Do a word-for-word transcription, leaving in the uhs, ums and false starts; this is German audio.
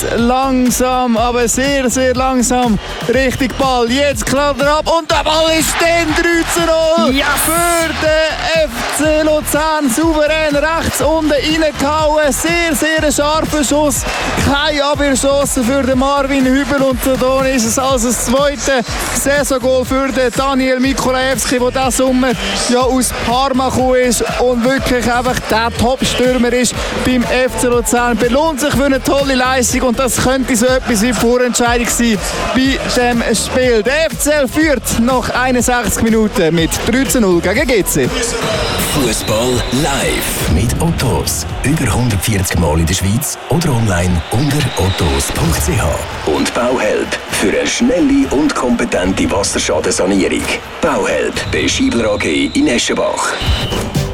langsam, aber sehr, sehr langsam richtig Ball. Jetzt klappt er ab und der Ball ist dann drei zu null yes. für den F C Luzern. Souverän rechts unten reingehauen. Sehr, sehr ein scharfer Schuss. Keine Abwehrchance für den Marvin Hübel und so ist es also das zweite Saisongoal für den Daniel Mikolajewski, der diesen Sommer ja aus Parma gekommen ist und wirklich einfach der Top-Stürmer ist beim F C Luzern. Belohnt sich für eine tolle Leistung und das könnte so etwas wie Vorentscheidung sein bei diesem Spiel. Der F C L führt nach einundsechzig Minuten mit drei zu null gegen G C. Fußball live mit Ottos. Über hundertvierzig Mal in der Schweiz oder online unter ottos punkt c h. Und Bauhelp für eine schnelle und kompetente Wasserschadensanierung. Bauhelp bei Schiebler A G in Eschenbach.